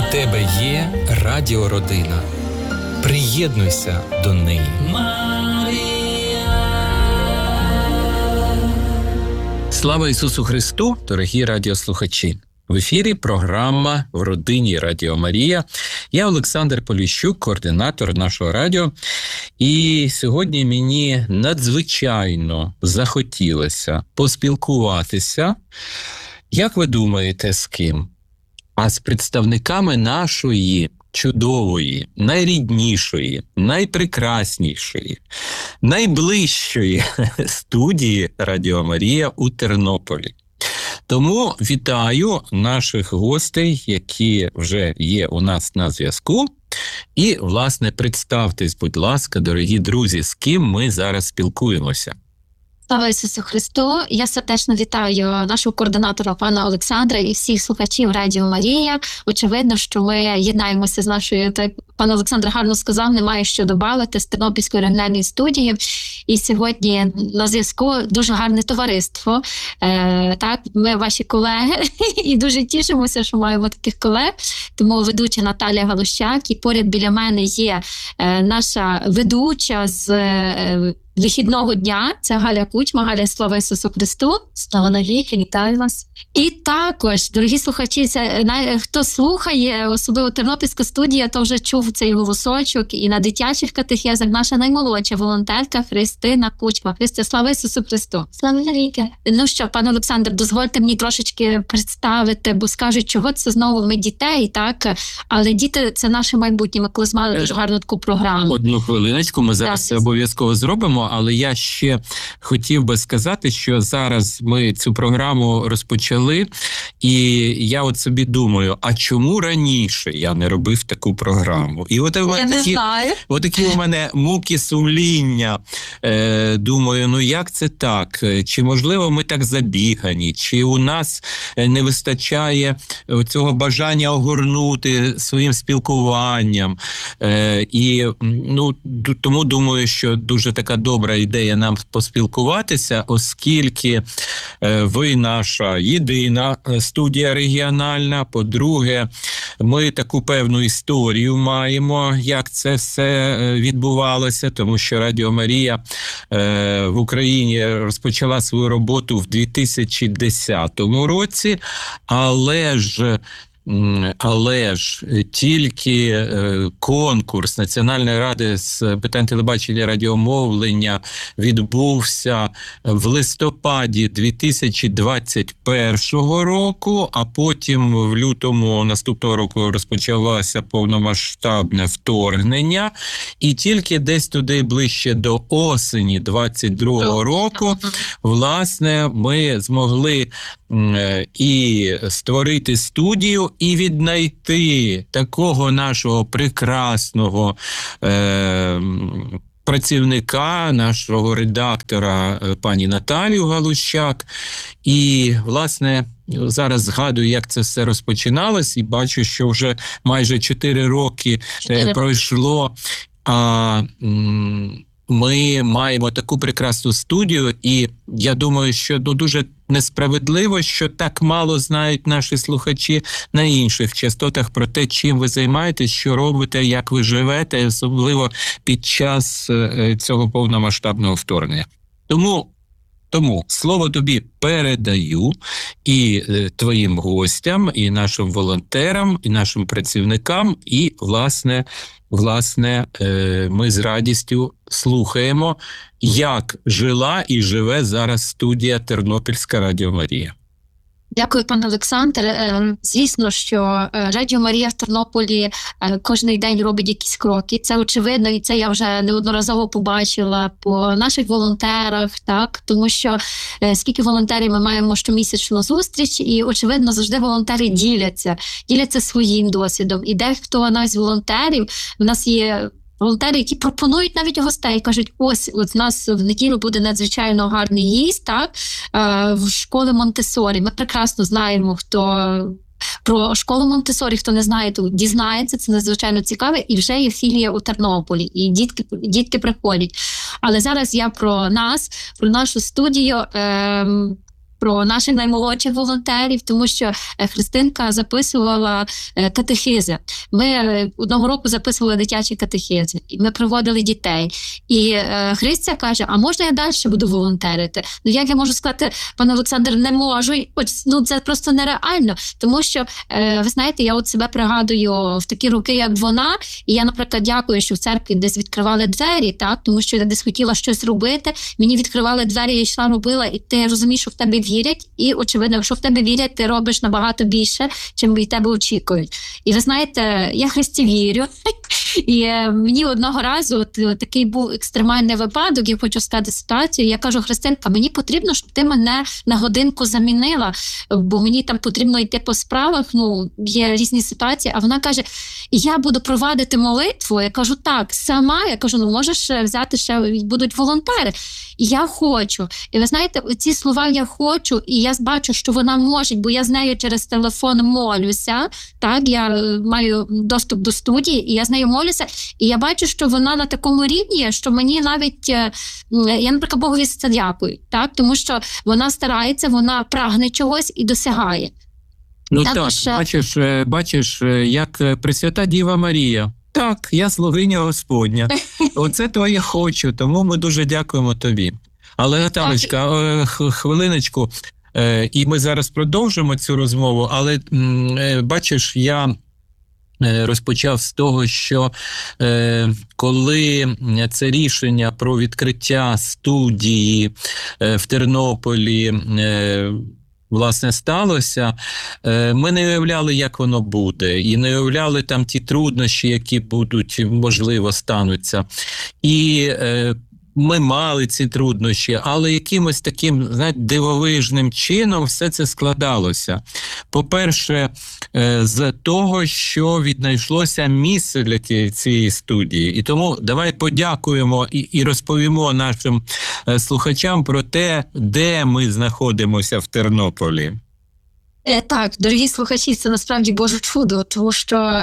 тебе є радіородина. Приєднуйся до неї. Слава Ісусу Христу, дорогі радіослухачі! В ефірі програма «В родині Радіо Марія». Я Олександр Поліщук, координатор нашого радіо. І сьогодні мені надзвичайно захотілося поспілкуватися, як ви думаєте, з ким? А з представниками нашої чудової, найріднішої, найпрекраснішої, найближчої студії Радіо Марія у Тернополі. Тому вітаю наших гостей, які вже є у нас на зв'язку. І, власне, представтесь, будь ласка, дорогі друзі, з ким ми зараз спілкуємося. Слава Ісусу Христу! Я сердечно вітаю нашого координатора пана Олександра і всіх слухачів Радіо Марія. Очевидно, що ми єднаємося з нашою, так пан Олександр гарно сказав, немає що додати, з Тернопільської регіональної студії. І сьогодні на зв'язку дуже гарне товариство. Так, ми ваші колеги і дуже тішимося, що маємо таких колег. Тому ведуча Наталія Галущак, і поряд біля мене є наша ведуча з вихідного дня, це Галя Кучма. Галя, слава Ісусу Христу! Слава навіки, вітаю вас! І також, дорогі слухачі, хто слухає, особливо Тернопільська студія, то вже чув цей голосочок, і на дитячих катехезах наша наймолодша волонтерка Христина Кучма. Христя, слава Ісусу Христу! Слава навіки! Ну що, пан Олександр, дозвольте мені трошечки представити, бо скажуть, чого це знову ми дітей, так? Але діти – це наше майбутнє. Ми колись мали дуже гарну таку програму. Одну хвилиночку, ми зараз це обов'язково зробимо. Але я ще хотів би сказати, що зараз ми цю програму розпочали, і я от собі думаю, а чому раніше я не робив таку програму? І от такі у мене муки сумління. Думаю, ну як це так? Чи можливо ми так забігані? Чи у нас не вистачає цього бажання огорнути своїм спілкуванням? І тому думаю, що дуже така добра ідея нам поспілкуватися, оскільки ви наша єдина студія регіональна. По-друге, ми таку певну історію маємо, як це все відбувалося, тому що Радіо Марія в Україні розпочала свою роботу в 2010 році, але ж тільки конкурс Національної ради з питань телебачення і радіомовлення відбувся в листопаді 2021 року, а потім в лютому наступного року розпочалося повномасштабне вторгнення, і тільки десь туди ближче до осені 22 року, власне, ми змогли і створити студію, і віднайти такого нашого прекрасного працівника, нашого редактора пані Наталію Галущак. І, власне, зараз згадую, як це все розпочиналось, і бачу, що вже майже 4 роки пройшло. Ми маємо таку прекрасну студію, і я думаю, що дуже несправедливо, що так мало знають наші слухачі на інших частотах про те, чим ви займаєтесь, що робите, як ви живете, особливо під час цього повномасштабного вторгнення. Тому слово тобі передаю і твоїм гостям, і нашим волонтерам, і нашим працівникам, і, власне, ми з радістю слухаємо, як жила і живе зараз студія Тернопільська Радіо Марія. Дякую, пане Олександр. Звісно, що Радіо Марія в Тернополі кожен день робить якісь кроки. Це очевидно, і це я вже неодноразово побачила по наших волонтерах, так? Тому що скільки волонтерів ми маємо щомісячну зустріч, і, очевидно, завжди волонтери діляться своїм досвідом. І дехто навіть з волонтерів, в нас є волонтери, які пропонують навіть гостей, кажуть, ось у нас в неділю буде надзвичайно гарний гість, так, в школі Монтессорі. Ми прекрасно знаємо, хто про школу Монтессорі, хто не знає, то дізнається, це надзвичайно цікаве, і вже є філія у Тернополі, і дітки приходять. Але зараз я про нас, про нашу студію. про наших наймолодших волонтерів, тому що Христинка записувала катехизи. Ми одного року записували дитячі катехизи, і ми проводили дітей. І Христя каже, а можна я далі буду волонтерити? Ну, як я можу сказати, пане Олександр, не можу. Ну, це просто нереально, тому що, ви знаєте, я от себе пригадую в такі роки, як вона, і я, наприклад, дякую, що в церкві десь відкривали двері, так, тому що я десь хотіла щось робити, мені відкривали двері, я йшла, робила, і ти розумієш, що в тебе вірять, і, очевидно, якщо в тебе вірять, ти робиш набагато більше, чим від тебе очікують. І ви знаєте, я Христі вірю, і мені одного разу такий був екстремальний випадок, я хочу сказати ситуацію, я кажу, Христинка, мені потрібно, щоб ти мене на годинку замінила, бо мені там потрібно йти по справах, ну, є різні ситуації, а вона каже, я буду провадити молитву, я кажу, так, сама, я кажу, ну, можеш взяти ще, будуть волонтери, і я хочу. І ви знаєте, ці слова я хочу, і я бачу, що вона може, бо я з нею через телефон молюся, так, я маю доступ до студії, і я з нею молюся, і я бачу, що вона на такому рівні, що мені навіть, я, наприклад, Богові за це дякую, так, тому що вона старається, вона прагне чогось і досягає. Ну Також... так, бачиш, як Пресвята Діва Марія. Так, я слугиня Господня. Оце твоє хочу, тому ми дуже дякуємо тобі. Але, Наталочка, хвилиночку, і ми зараз продовжимо цю розмову, але, бачиш, я розпочав з того, що коли це рішення про відкриття студії в Тернополі власне сталося, ми не уявляли, як воно буде, і не уявляли там ті труднощі, які будуть, можливо, стануться. І ми мали ці труднощі, але якимось таким, знаєте, дивовижним чином все це складалося. По-перше, з того, що віднайшлося місце для цієї студії. І тому давай подякуємо і розповімо нашим слухачам про те, де ми знаходимося в Тернополі. Так, дорогі слухачі, це насправді Боже чудо, тому що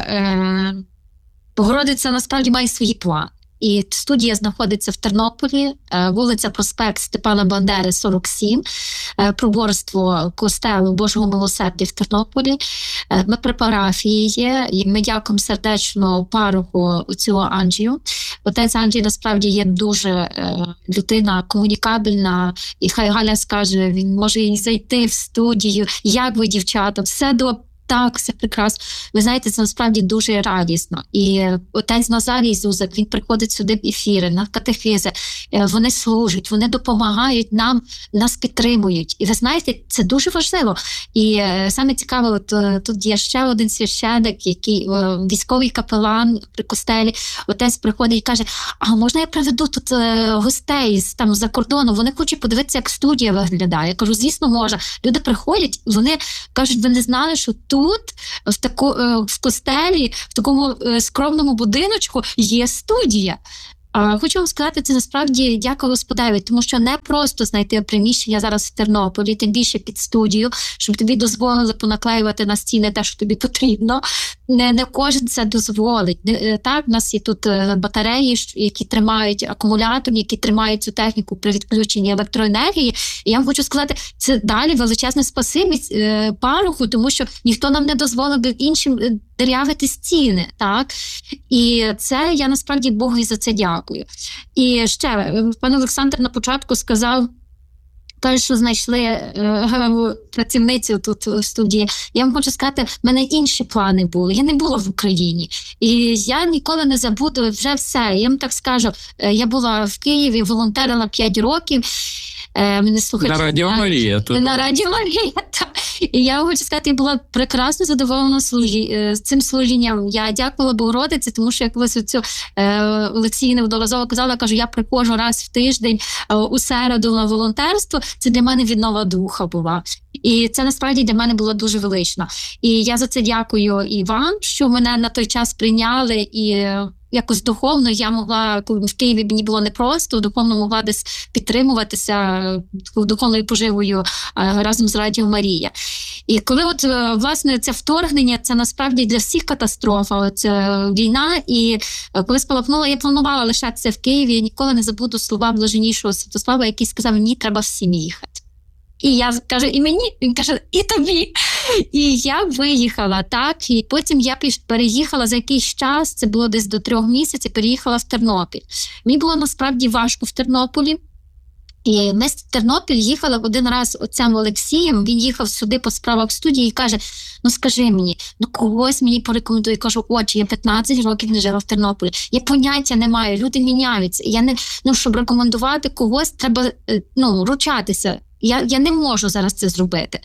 Богородиця насправді має свої плани. І студія знаходиться в Тернополі, вулиця Проспект Степана Бандери, 47, приборство костелу Божого Милосердя в Тернополі. Ми при парафії є, і ми дякуємо сердечно пароху отцю Анджію. Отець Анджій насправді є дуже людина комунікабельна, і хай Галя скаже, він може і зайти в студію, як ви, дівчата, все добре. Так, все прекрасно. Ви знаєте, це насправді дуже радісно. І отець Назарій Зузак, він приходить сюди в ефіри, на катехизи, вони служать, вони допомагають нам, нас підтримують. І ви знаєте, це дуже важливо. І саме цікаве, от тут є ще один священик, який військовий капелан при костелі. Отець приходить і каже, а можна я приведу тут гостей там за кордону? Вони хочуть подивитися, як студія виглядає. Я кажу, звісно, можна. Люди приходять, вони кажуть, ви не знали, що тут, в костелі, в такому скромному будиночку є студія. Хочу вам сказати, це насправді дякую Господеві, тому що не просто знайти приміщення зараз в Тернополі, тим більше під студію, щоб тобі дозволили понаклеювати на стіни те, що тобі потрібно. Не кожен це дозволить. Так, в нас є тут батареї, які тримають акумулятор, які тримають цю техніку при відключенні електроенергії. І я вам хочу сказати, це далі величезне спасибі пароху, тому що ніхто нам не дозволив би іншим дирявити стіни, так? І це я насправді Богу за це дякую. І ще, пан Олександр на початку сказав, те, що знайшли працівницю тут у студії. Я вам хочу сказати, в мене інші плани були. Я не була в Україні. І я ніколи не забуду вже все. Я вам так скажу, я була в Києві, волонтерила 5 років. На Радіо Марія. На Радіо Марія, так. І я хочу сказати, я була прекрасно задоволена цим служінням. Я дякувала Богородиці, тому що я колись оцю Олексію неодноразово казала, я кажу, я приходжу раз в тиждень у середу на волонтерство. Це для мене віднова духа була. І це насправді для мене було дуже велично. І я за це дякую і вам, що мене на той час прийняли, і якось духовно я могла, коли в Києві мені було непросто, духовно могла десь підтримуватися духовною поживою разом з Радіо Марія. І коли от, власне, це вторгнення, це насправді для всіх катастрофа, це війна, і коли спалахнула, я планувала лишатися в Києві, я ніколи не забуду слова блаженнішого Святослава, який сказав, мені треба всім їхати. І я кажу, і мені? Він каже, і тобі. І я виїхала, так, і потім я переїхала за якийсь час, це було десь до 3 місяців, переїхала в Тернопіль. Мені було насправді важко в Тернополі. І ми з Тернопіль їхали один раз отцем Олексієм, він їхав сюди по справах студії і каже, ну скажи мені, ну когось мені порекомендує. Я кажу, отже, я 15 років не жила в Тернополі, я поняття не маю, люди міняються. Я не, щоб рекомендувати когось, треба ручатися. Я не можу зараз це зробити.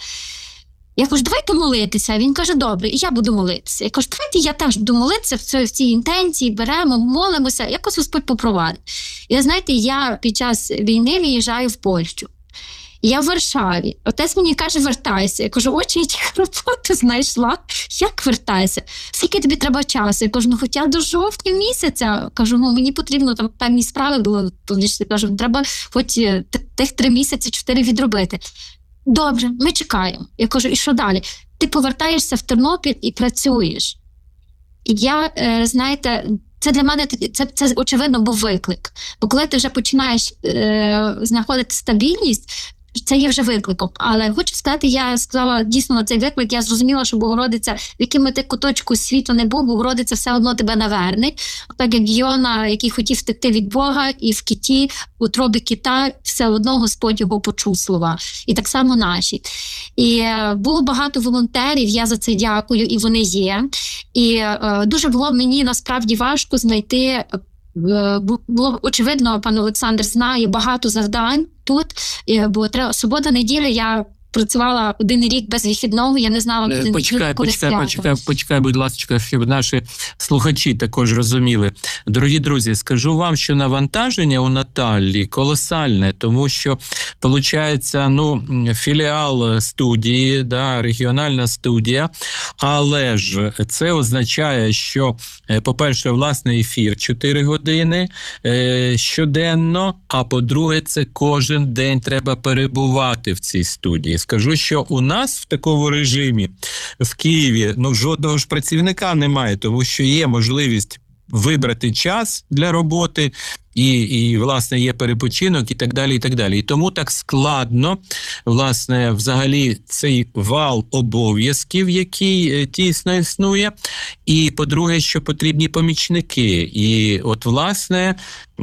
Я кажу, давайте молитися. Він каже, добре, і я буду молитися. Я кажу, давайте я теж буду молитися в цій інтенції, беремо, молимося, якось Господь попровадить. І знаєте, я під час війни виїжджаю в Польщу. Я в Варшаві. Отець мені каже, вертайся. Я кажу, отче, я тільки роботу знайшла. Як вертайся? Скільки тобі треба часу? Я кажу, ну хоча до жовтня місяця. Кажу, ну мені потрібно, там певні справи були. Кажу, треба хоч тих 3 місяці, 4 відробити. Добре, ми чекаємо. Я кажу, і що далі? Ти повертаєшся в Тернопіль і працюєш. І я, знаєте, це для мене це очевидно був виклик. Бо коли ти вже починаєш знаходити стабільність, це є вже викликом. Але хочу сказати, я сказала дійсно на цей виклик, я зрозуміла, що Богородиця, в якому ти куточку світу не був, Богородиця все одно тебе наверне. Так як Йона, який хотів втекти від Бога, і в киті, в утробі кита, все одно Господь його почув слова. І так само наші. І було багато волонтерів, я за це дякую, і вони є. І дуже було мені насправді важко знайти. Було очевидно, пан Олександр знає багато завдань тут, бо субота, неділя, я працювала 1 рік без вихідного, я не знала, Почекай, будь ласка, щоб наші слухачі також розуміли. Дорогі друзі, скажу вам, що навантаження у Наталі колосальне, тому що, виходить, філіал студії, регіональна студія, але ж це означає, що, по-перше, власний ефір 4 години щоденно, а по-друге, це кожен день треба перебувати в цій студії. Скажу, що у нас в такому режимі в Києві жодного ж працівника немає, тому що є можливість вибрати час для роботи, і власне, є перепочинок і так далі, і так далі. І тому так складно, власне, взагалі цей вал обов'язків, який тісно існує. І, по-друге, що потрібні помічники. І от, власне,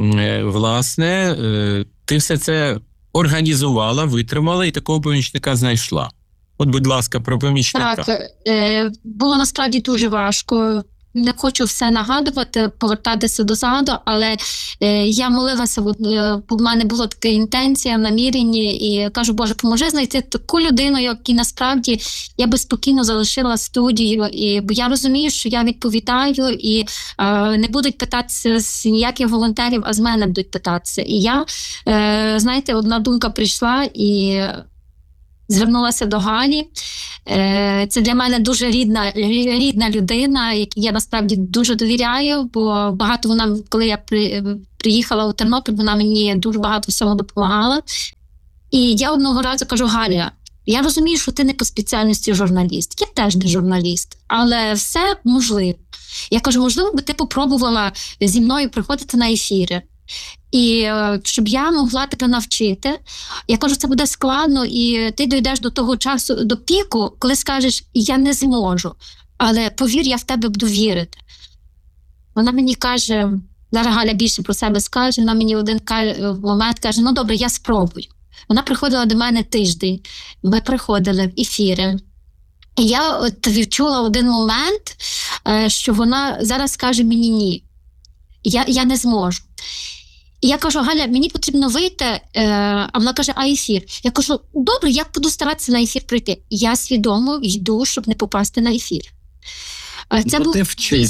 ти все це організувала, витримала і такого помічника знайшла. От, будь ласка, про помічника. Так, було насправді дуже важко. Не хочу все нагадувати, повертатися дозаду, але я молилася, в мене була така інтенція, намірення, і кажу, Боже, поможи знайти таку людину, яку насправді я би спокійно залишила студію, бо я розумію, що я відповідаю, і не будуть питатися з ніяких волонтерів, а з мене будуть питатися. І я, знаєте, одна думка прийшла, і звернулася до Галі. Це для мене дуже рідна людина, якій я насправді дуже довіряю, бо багато вона, коли я приїхала у Тернопіль, вона мені дуже багато всього допомагала. І я одного разу кажу, Галя, я розумію, що ти не по спеціальності журналіст. Я теж не журналіст, але все можливо. Я кажу, можливо, би ти попробувала зі мною приходити на ефіри. І щоб я могла тебе навчити. Я кажу, це буде складно, і ти дійдеш до того часу, до піку, коли скажеш, я не зможу, але повір, я в тебе буду вірити. Вона мені каже, зараз Галя більше про себе скаже, вона мені один момент каже, ну добре, я спробую. Вона приходила до мене тиждень, ми приходили в ефіри. І я відчула один момент, що вона зараз скаже мені ні, я не зможу. І я кажу, Галя, мені потрібно вийти, а вона каже, а ефір? Я кажу, добре, я буду старатися на ефір прийти. Я свідомо йду, щоб не попасти на ефір. Це був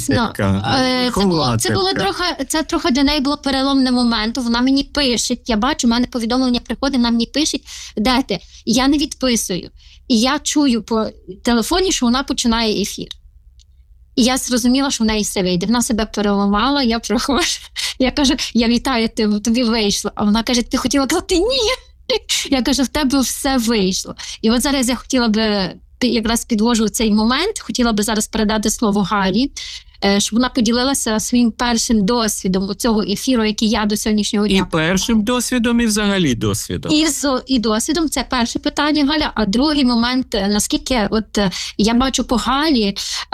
це трохи для неї було переломний момент. Вона мені пише, я бачу, в мене повідомлення приходить, вона мені пише, де ти? Я не відписую. І я чую по телефоні, що вона починає ефір. І я зрозуміла, що в неї все вийде. Вона себе переламала, я проходжу. Я кажу, я вітаю тебе, тобі вийшло. А вона каже, ти хотіла казати ні. Я кажу, в тебе все вийшло. І от зараз я хотіла би, якраз підвожу цей момент, хотіла би зараз передати слово Галі. щоб вона поділилася своїм першим досвідом цього ефіру, який я до сьогоднішнього І дня. першим досвідом, і взагалі досвідом. І досвідом, це перше питання, Галя. А другий момент, наскільки я бачу по Галі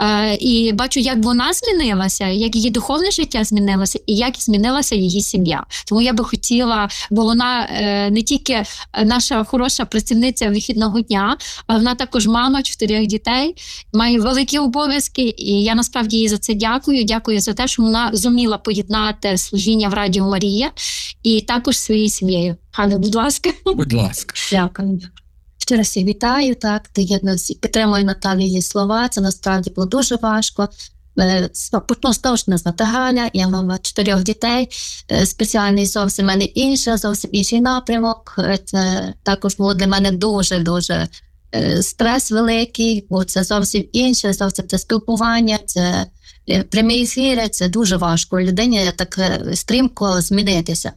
і бачу, як вона змінилася, як її духовне життя змінилося, і як змінилася її сім'я. Тому я би хотіла, бо вона не тільки наша хороша працівниця вихідного дня, а вона також мама 4 дітей, має великі обов'язки, і я насправді їй за це дякую. Дякую за те, що вона зуміла поєднати служіння в Радіо Марія і також своєю сім'єю. Галя, будь ласка. Будь ласка. Дякую. Ще раз всіх вітаю, так, підтримую Наталію її слова, це насправді було дуже важко. Почну з того, що мене звати Галя, я мама 4 дітей, спеціальний зовсім мене зовсім інший напрямок. Це також було для мене дуже-дуже стрес великий, бо це зовсім інше, зовсім це спілкування, це прямі ефіри, це дуже важко людині так стрімко змінитися.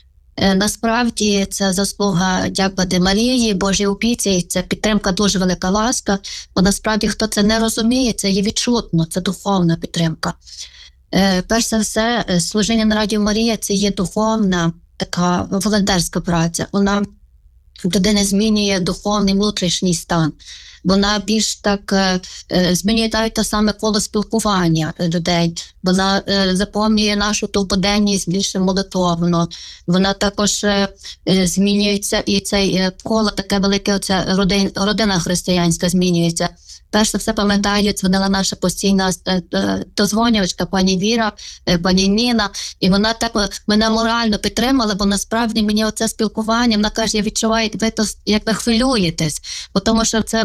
Насправді це заслуга, дякувати Марії, Божій опіці, це підтримка, дуже велика ласка, бо насправді хто це не розуміє, це є відчутно, це духовна підтримка. Перш за все, служіння на Радіо Марія – це є духовна, така волонтерська праця. Вона людини змінює духовний внутрішній стан. Вона більш так змінює навіть те саме коло спілкування людей. Вона заповнює нашу товподенність більше молитовно. Вона також змінюється, і це коло таке велике, оця родина християнська змінюється. Перш за все, пам'ятаю, дзвонила наша постійна дозвонювачка, пані Віра, пані Ніна, і вона так мене морально підтримала, бо насправді мені оце спілкування, вона каже, я відчуваю, як ви хвилюєтесь, бо тому що це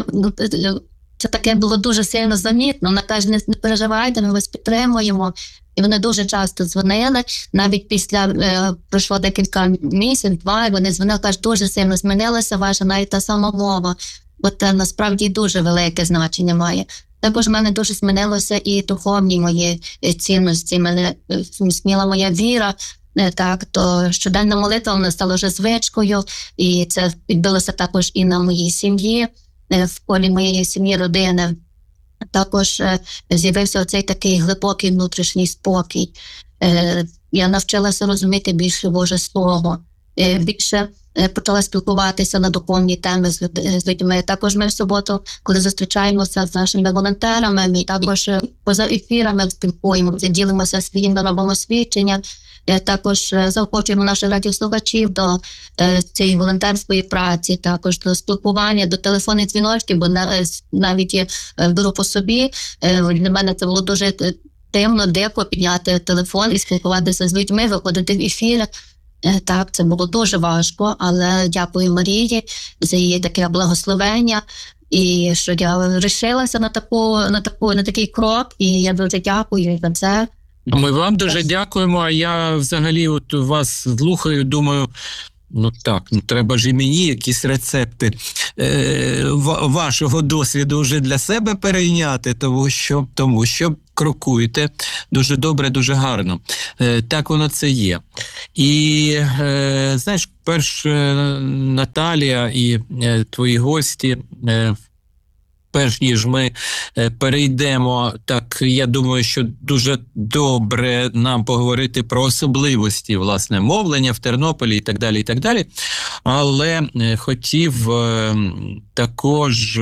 таке було дуже сильно замітно. Вона каже, не переживайте, ми вас підтримуємо. І вони дуже часто дзвонили, навіть пройшло декілька місяців, 2, вони дзвонили, кажуть, дуже сильно змінилася ваша навіть та сама мова. Бо це насправді дуже велике значення має. Також в мене дуже змінилося і духовні мої цінності, мене зміцнила моя віра, так, то щоденна молитва вона стала вже звичкою, і це відбилося також і на моїй сім'ї, в колі моєї сім'ї, родини. Також з'явився оцей такий глибокий внутрішній спокій. Я навчилася розуміти більше Боже Слово, більше почала спілкуватися на духовні теми з людьми. Також ми в суботу, коли зустрічаємося з нашими волонтерами, ми також поза ефірами спілкуємося, ділимося своїм робимо свідчення. Також заохочуємо наших радіослухачів до цієї волонтерської праці, також до спілкування, до телефонних дзвіночків, бо навіть я беру по собі. Для мене це було дуже дивно, дико підняти телефон і спілкуватися з людьми, виходити в ефір. Так, це було дуже важко, але дякую Марії за її таке благословення, і що я вирішилася на такий крок, і я дуже дякую за це. Ми вам дуже дякуємо, а я взагалі вас слухаю, думаю, треба ж і мені якісь рецепти вашого досвіду вже для себе перейняти, тому що крокуєте дуже добре, дуже гарно. Так воно це є. І, знаєш, Наталія і твої гості, перш ніж ми перейдемо, так, я думаю, що дуже добре нам поговорити про особливості, власне, мовлення в Тернополі і так далі, і так далі. Але хотів також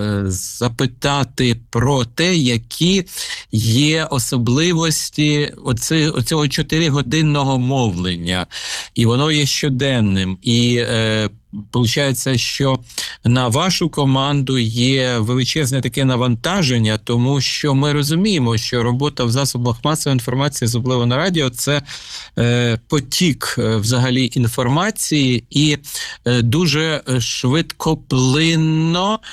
запитати про те, які є особливості оцього 4-годинного мовлення. І воно є щоденним. І получається, що на вашу команду є величезне таке навантаження, тому що ми розуміємо, що робота в засобах масової інформації, особливо на радіо, це потік взагалі інформації, і дуже швидкоплинно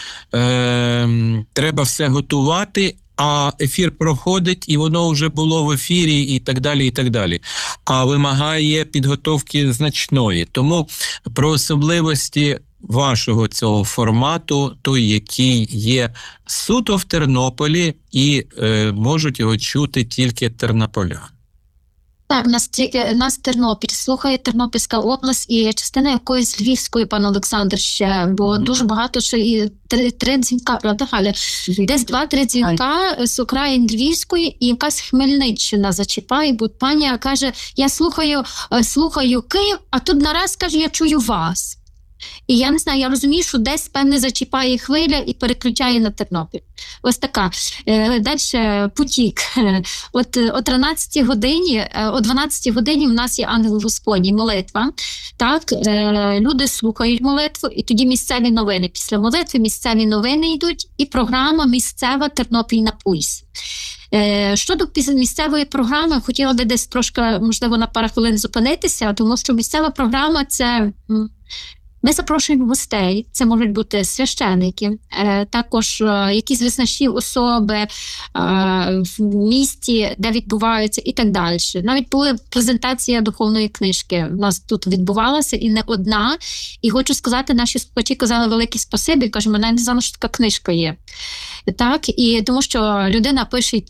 треба все готувати, а ефір проходить, і воно вже було в ефірі, і так далі, і так далі. А вимагає підготовки значної. Тому про особливості вашого цього формату, той, який є суто в Тернополі, і можуть його чути тільки тернополяни. Так, нас Тернопіль слухає, Тернопільська область і частина якоїсь Львівської, пан Олександр, ще, бо дуже багато ще і три дзвінка, правда, Галя? Десь 2-3 дзвінка з окраїн Львівської і якась Хмельниччина зачіпає, бо пані каже, я слухаю Київ, а тут нараз, каже, я чую вас. І я не знаю, я розумію, що десь, певне, зачіпає хвиля і переключає на Тернопіль. Ось така. Далі потік. От о 13 годині, о 12 годині в нас є ангел Господній, молитва. Так, люди слухають молитву, і тоді місцеві новини. Після молитви місцеві новини йдуть, і програма місцева «Тернопіль на пульс». Щодо місцевої програми, хотіла би десь трошки, можливо, на пару хвилин зупинитися, тому що місцева програма – це... Ми запрошуємо гостей, це можуть бути священики, також якісь визначні особи в місті, де відбуваються і так далі. Навіть була презентація духовної книжки, у нас тут відбувалася і не одна. І хочу сказати, наші слухачі казали велике спасибі, кажуть, мене не знала, що така книжка є. Так, і тому що людина пише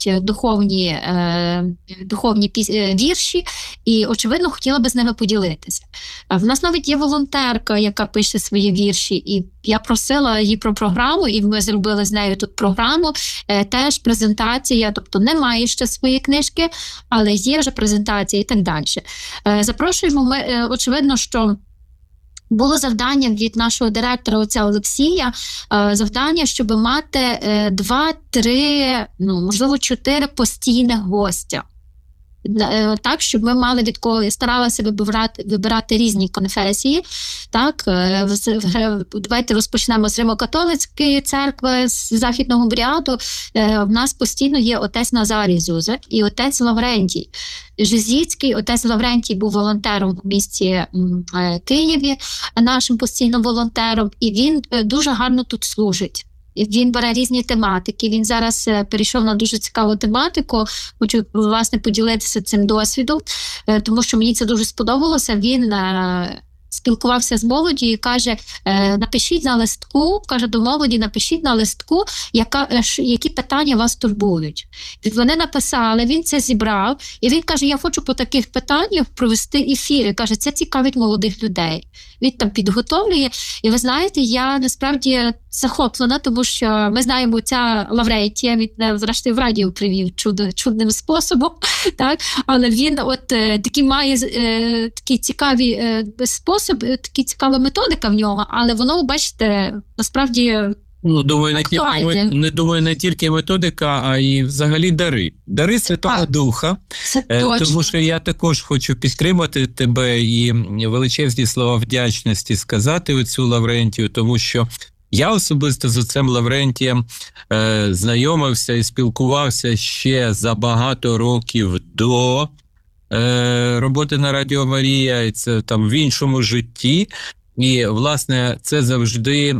духовні вірші і, очевидно, хотіла би з ними поділитися. В нас навіть є волонтерка, яка пише свої вірші, і я просила її про програму, і ми зробили з нею тут програму, теж презентація, тобто немає ще своєї книжки, але є вже презентація і так далі. Запрошуємо ми, очевидно, що було завдання від нашого директора отця Олексія, завдання, щоб мати 2-3, можливо, 4 постійних гостя. Так, щоб ми мали від кого, старалися вибирати різні конфесії. Так, давайте розпочнемо з Римо-католицької церкви, з Західного Бряду. В нас постійно є отець Назарій Зузик і отець Лаврентій Жизіцький. Отець Лаврентій був волонтером в місті Києві, нашим постійним волонтером, і він дуже гарно тут служить. Він бере різні тематики. Він зараз перейшов на дуже цікаву тематику. Хочу, власне, поділитися цим досвідом, тому що мені це дуже сподобалося. Він спілкувався з молоді і каже, напишіть на листку, каже до молоді, напишіть на листку, які питання вас турбують. Вони написали, він це зібрав, і він каже, я хочу по таких питаннях провести ефіри. Каже, це цікавить молодих людей. Він там підготовлює. І ви знаєте, я насправді захоплена, тому що ми знаємо, ця Лаврентія, він, зрештою, в радіо привів чудним способом, так? Але він от такий має такий цікавий спосіб, така цікава методика в нього, але воно, бачите, насправді думаю, не тільки методика, а й взагалі дари. Дари Святого Духа. Тому що я також хочу підтримати тебе і величезні слова вдячності сказати оцю Лаврентію, тому що я особисто з отцем Лаврентієм знайомився і спілкувався ще за багато років до роботи на Радіо Марія, і це там в іншому житті. І, власне, це завжди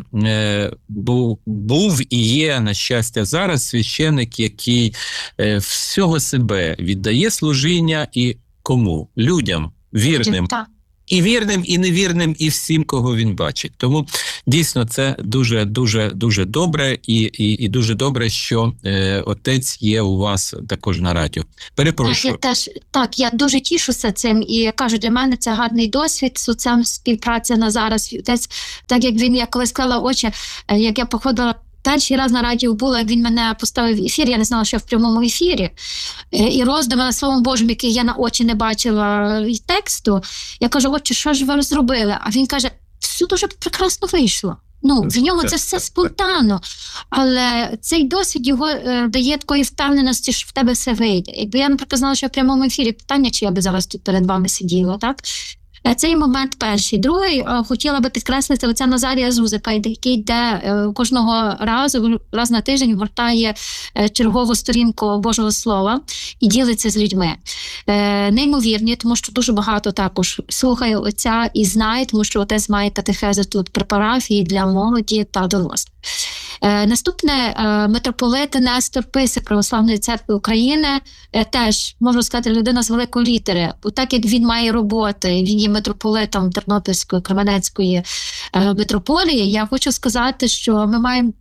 був і є, на щастя, зараз священик, який всього себе віддає служіння і кому? Людям, вірним. І вірним, і невірним, і всім, кого він бачить. Тому, дійсно, це дуже добре, і дуже добре, що отець є у вас також на радіо. Перепрошую. Я дуже тішуся цим, і кажу, для мене це гарний досвід, соціальна співпраця на зараз. Отець, так як він, я коли склала очі, як я походила, перший раз на радіо була, він мене поставив в ефір, я не знала, що я в прямому ефірі. І роздуми на Словом Божому, який я на очі не бачила тексту. Я кажу, отче, що ж ви зробили? А він каже, все дуже прекрасно вийшло. В нього це все спонтанно. Але цей досвід його дає такої впевненості, що в тебе все вийде. Якби я, наприклад, знала, що я в прямому ефірі, питання, чи я би зараз тут перед вами сиділа, так? Цей момент перший. Другий, хотіла би підкреслити отця Назарія Зузика, який йде кожного разу, раз на тиждень гортає чергову сторінку Божого Слова і ділиться з людьми. Неймовірні, тому що дуже багато також слухає отця і знає, тому що отець має катехези тут при парафії для молоді та дорослих. Наступне, митрополит Нестор Писик Православної церкви України, теж, можу сказати, людина з великої літери. Бо так як він має роботи, він є митрополитом Тернопільської, Кременецької митрополії, я хочу сказати, що ми маємо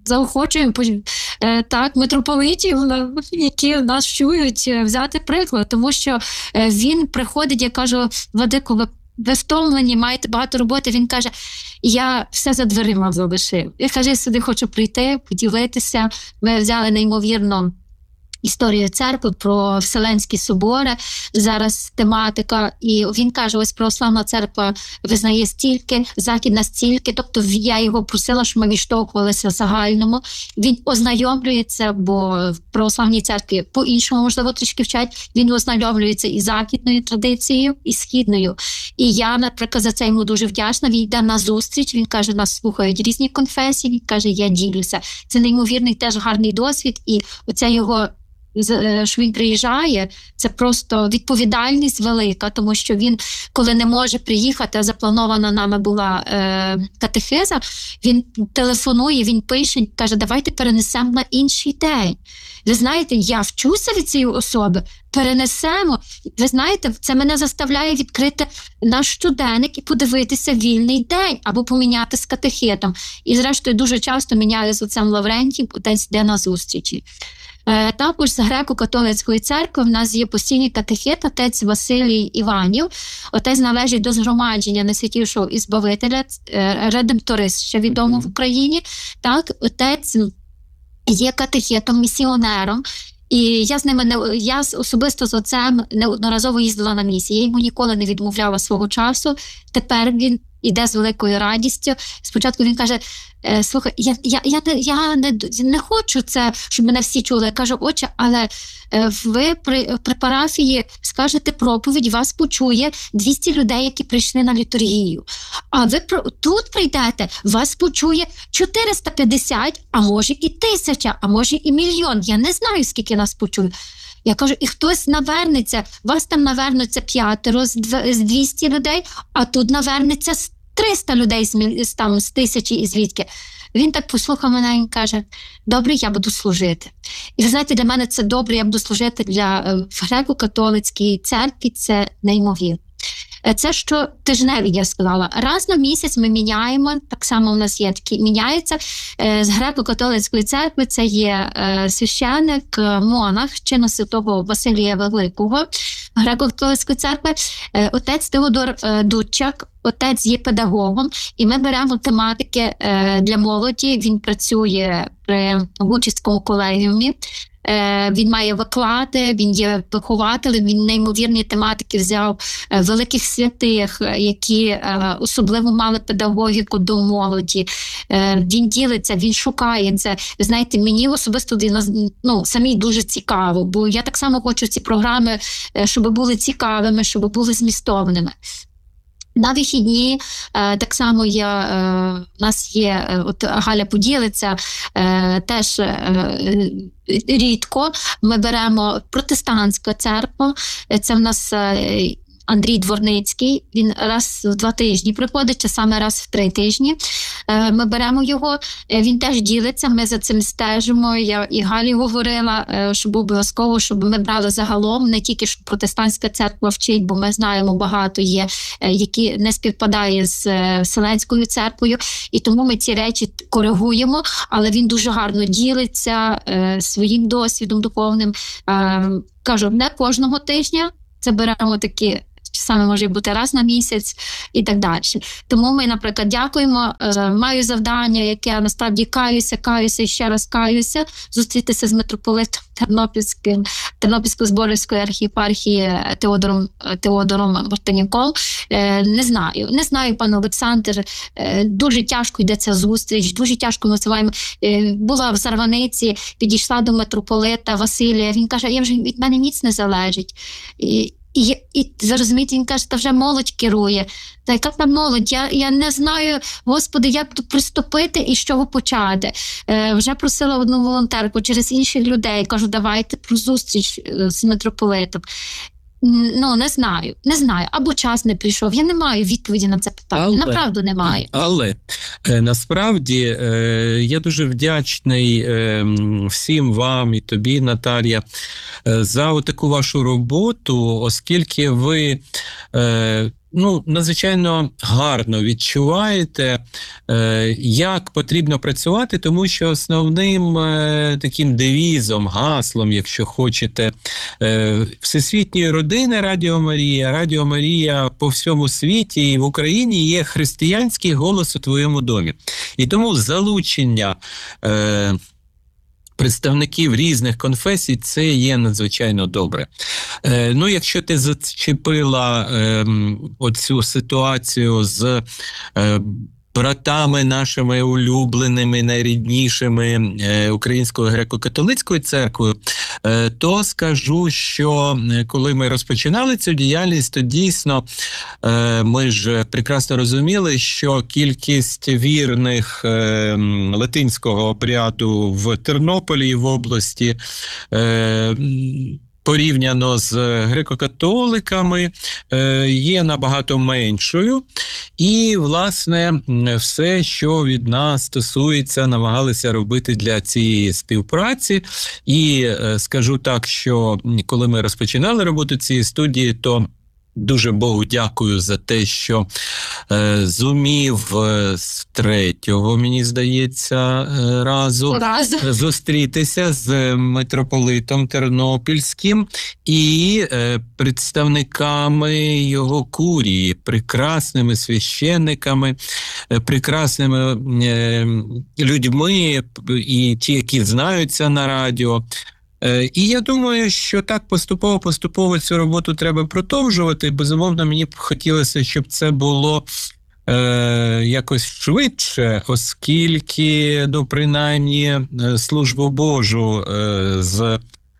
заохочуємо так, митрополитів, які нас чують, взяти приклад, тому що він приходить, я кажу, владико, ви втомлені, маєте багато роботи, він каже, я все за дверима залишив. Я каже, я сюди хочу прийти, поділитися. Ми взяли неймовірно історію церкви про Вселенські собори, зараз тематика, і він каже, ось православна церква визнає стільки, західна стільки, тобто я його просила, щоб ми відштовхувалися в загальному. Він ознайомлюється, бо в православній церкві по-іншому, можливо, трішки вчать, він ознайомлюється і західною традицією, і східною. І я, наприклад, за це йому дуже вдячна, він йде на зустріч, він каже, нас слухають різні конфесії, він каже, я ділюся. Це неймовірний теж гарний досвід, і оця його що він приїжджає, це просто відповідальність велика, тому що він, коли не може приїхати, а запланована нами була катехиза, він телефонує, він пише, каже, давайте перенесемо на інший день. Ви знаєте, я вчуся від цієї особи, перенесемо. Ви знаєте, це мене заставляє відкрити наш щоденник і подивитися вільний день, або поміняти з катехетом. І зрештою дуже часто міняю з отцем Лаврентієм, отець йде на зустрічі. Також з греко-католицької церкви в нас є постійний катехет, отець Василій Іванів. Отець належить до згромадження Найсвятішого Ізбавителя, редемторист, ще відомо в Україні. Так, отець є катехетом, місіонером. І я особисто з отцем неодноразово їздила на місії. Я йому ніколи не відмовляла свого часу. Тепер він іде з великою радістю. Спочатку він каже, слухай, я не хочу це, щоб мене всі чули. Я кажу, отче, але ви при парафії скажете проповідь, вас почує 200 людей, які прийшли на літургію. А ви тут прийдете, вас почує 450, а може і 1000, а може і 1 мільйон. Я не знаю, скільки нас почує. Я кажу, і хтось навернеться, вас там навернеться 5 з 200 людей, а тут навернеться 300 людей з 1000 і звідки. Він так послухав мене і каже, добре, я буду служити. І ви знаєте, для мене це добре, я буду служити для греко-католицької церкви, це неймовірно. Це що тижневі, я сказала. Раз на місяць ми міняємо, так само у нас є такі, міняється. З греко-католицької церкви це є священник, монах, чину святого Василія Великого, греко-католицької церкви, отець Теодор Дудчак, отець є педагогом, і ми беремо тематики для молоді, він працює при Гучівському колегіумі. Він має виклади, він є вихователем, він неймовірні тематики взяв великих святих, які особливо мали педагогіку до молоді. Він ділиться, він шукає це. Ви знаєте, мені особисто самі дуже цікаво, бо я так само хочу ці програми, щоб були цікавими, щоб були змістовними. На вихідні так само у нас є, от Галя поділиться, теж рідко ми беремо протестантську церкву, це в нас Андрій Дворницький, він раз в 2 тижні приходить, чи саме раз в 3 тижні. Ми беремо його, він теж ділиться, ми за цим стежимо. Я і Галі говорила, щоб обов'язково, щоб ми брали загалом, не тільки що протестантська церква вчить, бо ми знаємо, багато є, які не співпадає з Вселенською церквою, і тому ми ці речі коригуємо, але він дуже гарно ділиться своїм досвідом духовним. Кажу, не кожного тижня, це беремо такі, саме може бути раз на місяць і так далі. Тому ми, наприклад, дякуємо. Маю завдання, яке насправді каюся і ще раз каюся, зустрітися з митрополитом Тернопільської Зборівської архієпархії Теодором Мартинюком. Не знаю, пане Олександр, дуже тяжко йде ця зустріч, дуже тяжко ми називаємо. Була в Зарваниці, підійшла до митрополита Василія, він каже, від мене ніц не залежить. І зрозумієте, він каже, та вже молодь керує. Та яка там молодь? Я не знаю, Господи, як тут приступити і з чого почати. Вже просила одну волонтерку через інших людей. Кажу, давайте про зустріч з митрополитом. Не знаю. Або час не прийшов. Я не маю відповіді на це питання. Направду не маю. Але насправді я дуже вдячний всім вам і тобі, Наталія, за таку вашу роботу, оскільки ви надзвичайно гарно відчуваєте, як потрібно працювати, тому що основним таким девізом, гаслом, якщо хочете, Всесвітньої родини Радіо Марія по всьому світі і в Україні є християнський голос у твоєму домі. І тому залучення представників різних конфесій – це є надзвичайно добре. Якщо ти зачепила оцю ситуацію з братами нашими улюбленими, найріднішими Українською греко-католицькою церквою, то скажу, що коли ми розпочинали цю діяльність, то дійсно ми ж прекрасно розуміли, що кількість вірних латинського обряду в Тернополі і в області порівняно з греко-католиками є набагато меншою. І, власне, все, що від нас стосується, намагалися робити для цієї співпраці. І скажу так, що коли ми розпочинали роботу цієї студії, то дуже Богу дякую за те, що зумів з третього, мені здається, разу зустрітися з митрополитом Тернопільським і представниками його курії, прекрасними священниками, прекрасними людьми, і ті, які знаються на радіо. І я думаю, що так поступово цю роботу треба продовжувати. Безумовно, мені б хотілося, щоб це було якось швидше, оскільки, принаймні, службу Божу з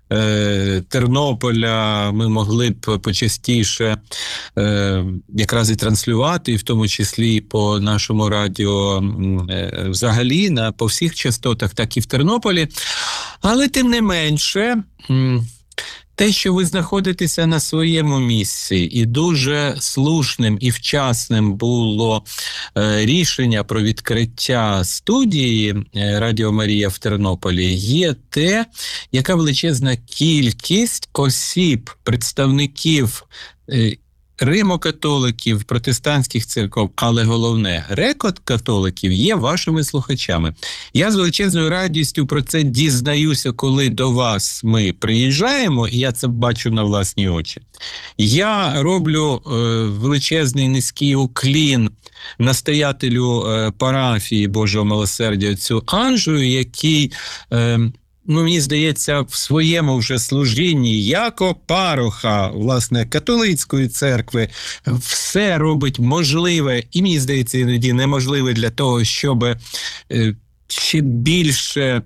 Тернополя ми могли б почастіше якраз і транслювати, і в тому числі по нашому радіо взагалі, по всіх частотах, так і в Тернополі. Але тим не менше, те, що ви знаходитеся на своєму місці, і дуже слушним і вчасним було рішення про відкриття студії Радіо Марія в Тернополі, є те, яка величезна кількість осіб, представників римо-католиків, протестантських церков, але головне, греко-католиків є вашими слухачами. Я з величезною радістю про це дізнаюся, коли до вас ми приїжджаємо, і я це бачу на власні очі. Я роблю величезний низький уклін настоятелю парафії Божого Милосердя, отцю Анжею, який мені здається, в своєму вже служінні, як пароха, власне, католицької церкви, все робить можливе, і, мені здається, іноді неможливе для того, щоб ще більше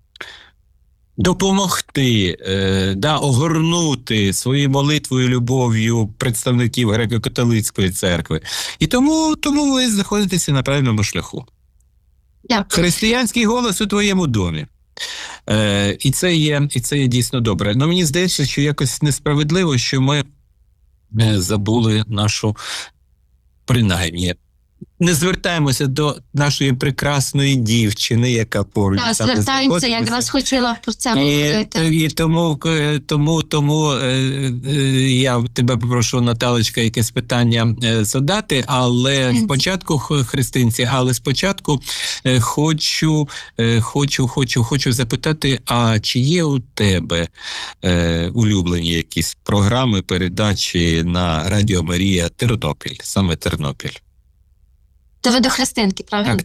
допомогти, огорнути своєю молитвою, любов'ю представників греко-католицької церкви. І тому ви знаходитеся на правильному шляху. Дякую. Християнський голос у твоєму домі. І це є дійсно добре. Но мені здається, що якось несправедливо, що ми забули нашу, принаймні, не звертаємося до нашої прекрасної дівчини, яка поруч. Так, звертаємося, я якраз хотіла про це говорити. І тому я тебе попрошу, Наталочка, якесь питання задати, але спочатку, христинці, хочу запитати, а чи є у тебе улюблені якісь програми, передачі на Радіо Марія Тернопіль, саме Тернопіль? То ви до христинки, правильно?